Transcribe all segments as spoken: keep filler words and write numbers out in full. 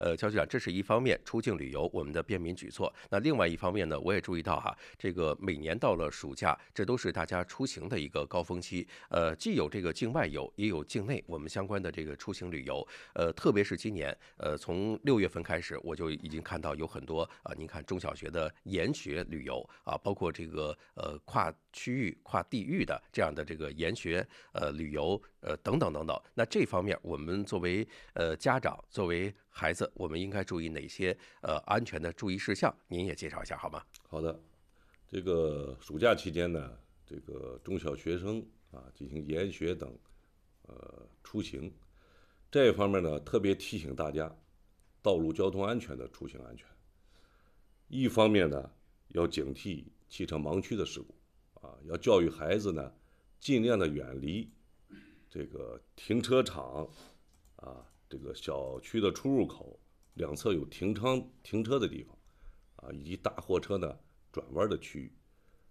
呃，肖局长，这是一方面，出境旅游我们的便民举措。那另外一方面呢，我也注意到哈，这个每年到了暑假，这都是大家出行的一个高峰期。呃，既有这个境外游，也有境内我们相关的这个出行旅游。呃，特别是今年，呃，从六月份开始，我就已经看到有很多啊、您看中小学的研学旅游啊，包括这个呃跨区域、跨地域的这样的这个研学呃旅游呃等等等等。那这方面，我们作为呃家长，作为孩子，我们应该注意哪些呃安全的注意事项？您也介绍一下好吗？ 好的，这个暑假期间呢，这个中小学生啊进行研学等呃出行，这一方面呢，特别提醒大家道路交通安全的出行安全。一方面呢，要警惕汽车盲区的事故啊，要教育孩子呢，尽量的远离这个停车场啊，这个小区的出入口两侧有停车停车的地方啊，以及大货车呢转弯的区域。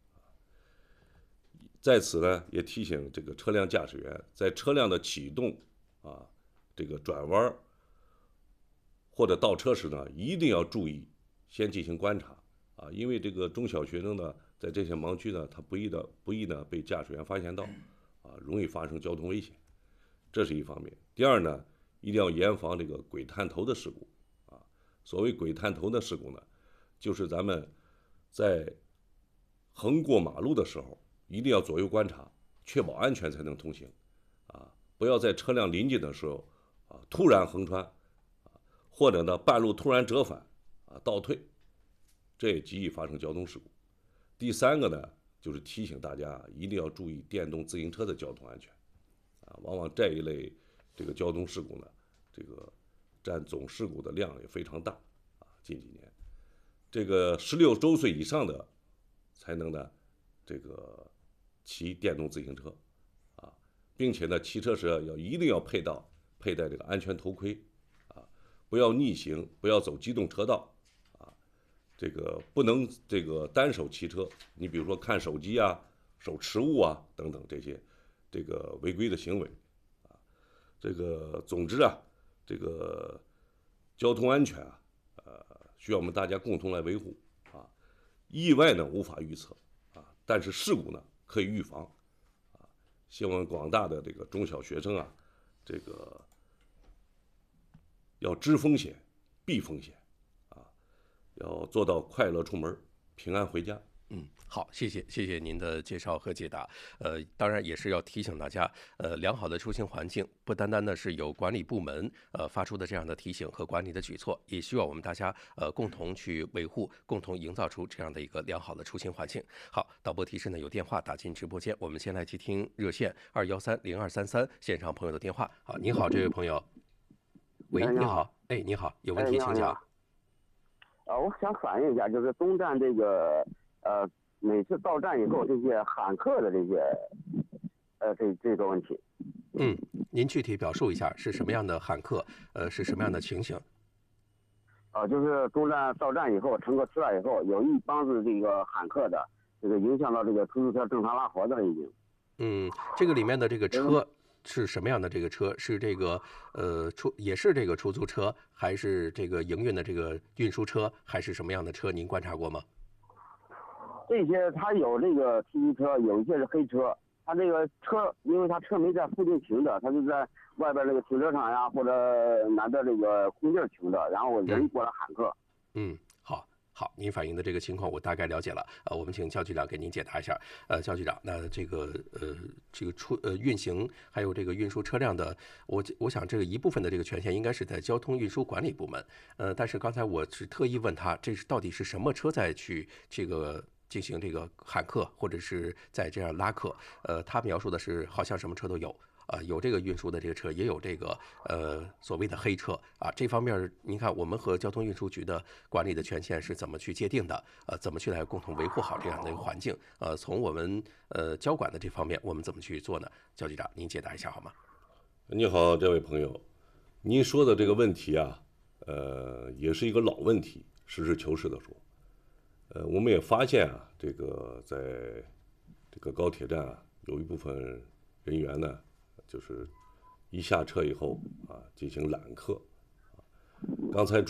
在此呢，也提醒这个车辆驾驶员，在车辆的启动啊，这个转弯或者倒车时呢，一定要注意先进行观察啊，因为这个中小学生呢，在这些盲区呢，他不易的不易呢被驾驶员发现到啊，容易发生交通危险，这是一方面。第二呢，一定要严防这个鬼探头的事故啊。所谓鬼探头的事故呢，就是咱们在横过马路的时候，一定要左右观察，确保安全才能通行啊，不要在车辆临近的时候啊突然横穿啊，或者呢半路突然折返啊倒退，这也极易发生交通事故。第三个呢，就是提醒大家一定要注意电动自行车的交通安全啊，往往这一类这个交通事故呢，这个占总事故的量也非常大啊。近几年，这个十六周岁以上的才能呢，这个骑电动自行车啊，并且呢，骑车时要一定要配到佩戴这个安全头盔啊，不要逆行，不要走机动车道啊，这个不能这个单手骑车，你比如说看手机啊、手持物啊等等这些这个违规的行为啊，这个总之啊，这个交通安全啊，呃，需要我们大家共同来维护啊。意外呢无法预测啊，但是事故呢可以预防啊。希望广大的这个中小学生啊，这个要知风险、避风险啊，要做到快乐出门、平安回家。 嗯，好，谢谢，谢谢您的介绍和解答。呃，当然也是要提醒大家，呃，良好的出行环境不单单的是由管理部门呃发出的这样的提醒和管理的举措，也需要我们大家呃共同去维护，共同营造出这样的一个良好的出行环境。好，导播提示呢有电话打进直播间，我们先来接听热线二幺三零二三三现场朋友的电话。好，您好，这位朋友。喂， 哎，你好。 你好，哎，你好，有问哎，你好， 题请讲。 你好。呃，我想反映一下，就是东站这个呃，每次到站以后这些喊客的这些呃这这个问题。 嗯，您具体表述一下是什么样的喊客，呃，是什么样的情形？ 呃，就是东站到站以后，乘客出来以后，有一帮子这个喊客的，这个影响到这个出租车正常拉活的了已经。 嗯，这个里面的这个嗯车是什么样的？这个车是这个呃出也是这个出租车，还是这个营运的这个运输车，还是什么样的车？您观察过吗？ 这些他有这个出租车，有一些是黑车。他这个车，因为他车没在附近停着，他就在外边这个停车场呀，或者拿着这个空地停着，然后人过来喊客。 嗯，好。好，您反映的这个情况我大概了解了，呃，我们请肖局长给您解答一下。呃，肖局长，那这个呃这个出呃运行还有这个运输车辆的，我我想这个一部分的这个权限应该是在交通运输管理部门，呃，但是刚才我是特意问他，这是到底是什么车在去这个进行这个喊客，或者是在这样拉客？呃，他描述的是好像什么车都有。呃，有这个运输的这个车，也有这个呃所谓的黑车啊。这方面，您看我们和交通运输局的管理的权限是怎么去界定的？呃，怎么去来共同维护好这样的一个环境？呃，从我们呃交管的这方面，我们怎么去做呢？焦局长，您解答一下好吗？ 你好，这位朋友，您说的这个问题啊，呃，也是一个老问题。实事求是的说，呃，我们也发现啊，这个在这个高铁站啊，有一部分人员呢。就是一下车以后啊，进行揽客啊， 刚才